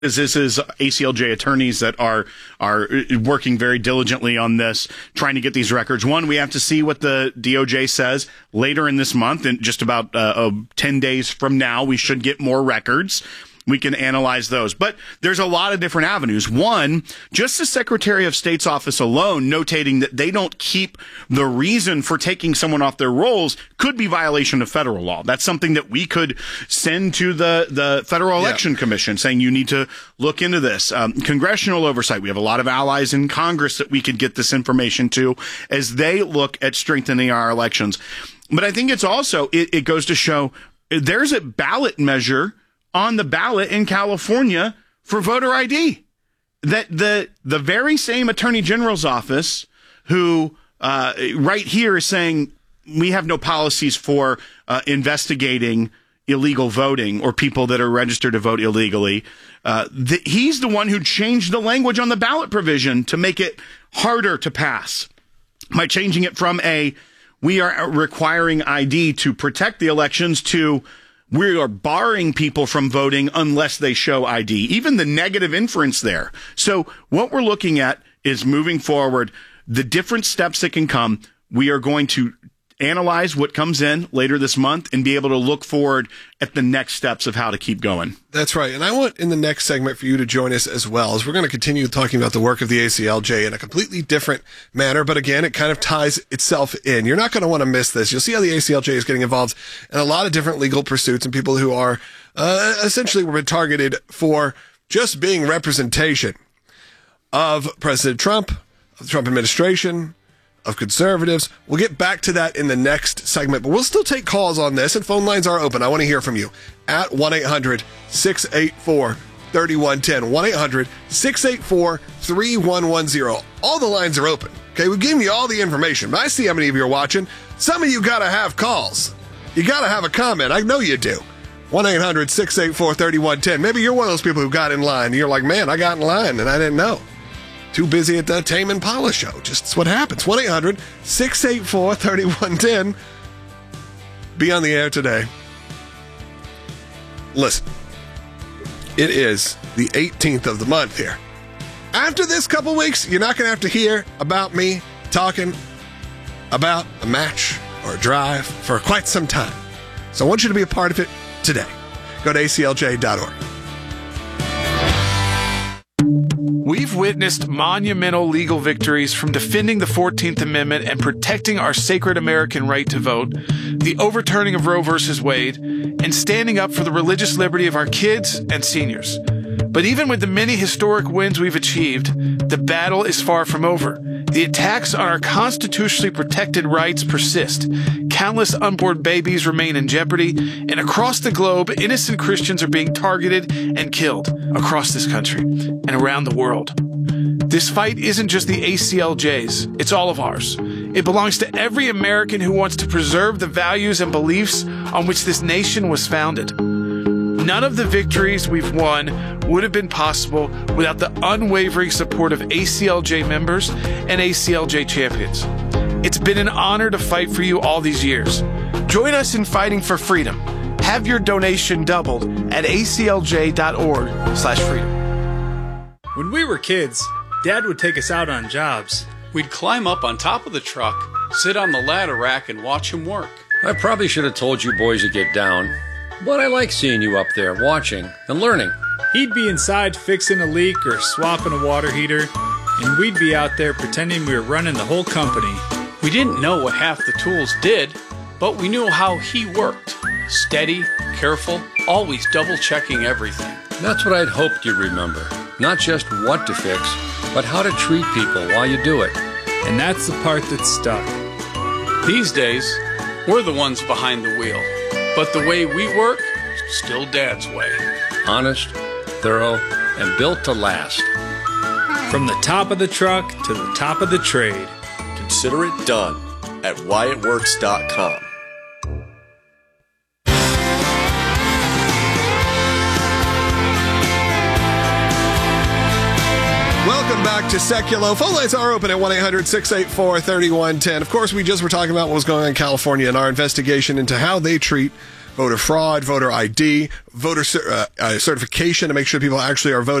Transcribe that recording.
This is ACLJ attorneys that are working very diligently on this, trying to get these records. One, we have to see what the DOJ says later in this month, and just about 10 days from now, we should get more records. We can analyze those. But there's a lot of different avenues. One, just the Secretary of State's office alone notating that they don't keep the reason for taking someone off their rolls could be violation of federal law. That's something that we could send to the Federal Election Commission saying you need to look into this. Congressional oversight. We have a lot of allies in Congress that we could get this information to as they look at strengthening our elections. But I think it's also, it goes to show there's a ballot measure on the ballot in California for voter ID. That the very same Attorney General's office who right here is saying we have no policies for investigating illegal voting or people that are registered to vote illegally. He's the one who changed the language on the ballot provision to make it harder to pass by changing it from we are requiring ID to protect the elections to we are barring people from voting unless they show ID, even the negative inference there. So what we're looking at is moving forward, the different steps that can come. We are going to analyze what comes in later this month and be able to look forward at the next steps of how to keep going. That's right. And I want in the next segment for you to join us as well, as we're going to continue talking about the work of the ACLJ in a completely different manner. But again, it kind of ties itself in. You're not going to want to miss this. You'll see how the ACLJ is getting involved in a lot of different legal pursuits and people who are essentially were targeted for just being representation of President Trump, of the Trump administration, of conservatives. We'll get back to that in the next segment, but we'll still take calls on this, and phone lines are open. I want to hear from you at 1-800-684-3110. 1-800-684-3110. All the lines are open. Okay, we've given you all the information, but I see how many of you are watching. Some of you got to have calls. You got to have a comment. I know you do. 1-800-684-3110. Maybe you're one of those people who got in line. And you're like, man, I got in line and I didn't know. Too busy at the Tame Impala show. Just what happens. 1-800-684-3110. Be on the air today. Listen, it is the 18th of the month here. After this couple weeks, you're not going to have to hear about me talking about a match or a drive for quite some time. So I want you to be a part of it today. Go to aclj.org. We've witnessed monumental legal victories from defending the 14th Amendment and protecting our sacred American right to vote, the overturning of Roe v. Wade, and standing up for the religious liberty of our kids and seniors. But even with the many historic wins we've achieved, the battle is far from over. The attacks on our constitutionally protected rights persist. Countless unborn babies remain in jeopardy, and across the globe, innocent Christians are being targeted and killed across this country and around the world. This fight isn't just the ACLJ's, it's all of ours. It belongs to every American who wants to preserve the values and beliefs on which this nation was founded. None of the victories we've won would have been possible without the unwavering support of ACLJ members and ACLJ champions. It's been an honor to fight for you all these years. Join us in fighting for freedom. Have your donation doubled at aclj.org/freedom. When we were kids, Dad would take us out on jobs. We'd climb up on top of the truck, sit on the ladder rack, and watch him work. I probably should have told you boys to get down, but I like seeing you up there watching and learning. He'd be inside fixing a leak or swapping a water heater, and we'd be out there pretending we were running the whole company. We didn't know what half the tools did, but we knew how he worked. Steady, careful, always double-checking everything. That's what I'd hoped you'd remember. Not just what to fix, but how to treat people while you do it. And that's the part that stuck. These days, we're the ones behind the wheel. But the way we work, still Dad's way. Honest, thorough, and built to last. From the top of the truck to the top of the trade. Consider it done at whyitworks.com. Welcome back to Seculo. Phone lines are open at 1-800-684-3110. Of course, we just were talking about what was going on in California and our investigation into how they treat voter fraud, voter ID, voter certification to make sure people actually are voting